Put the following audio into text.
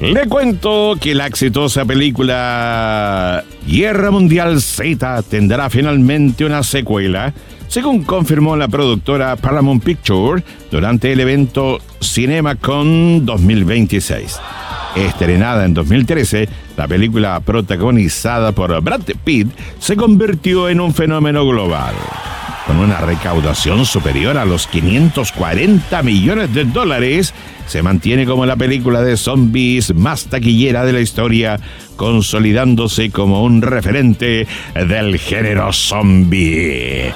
Le cuento que la exitosa película Guerra Mundial Z tendrá finalmente una secuela, según confirmó la productora Paramount Pictures durante el evento CinemaCon 2026. Estrenada en 2013, la película protagonizada por Brad Pitt se convirtió en un fenómeno global. Con una recaudación superior a los $540 millones, se mantiene como la película de zombies más taquillera de la historia, consolidándose como un referente del género zombie.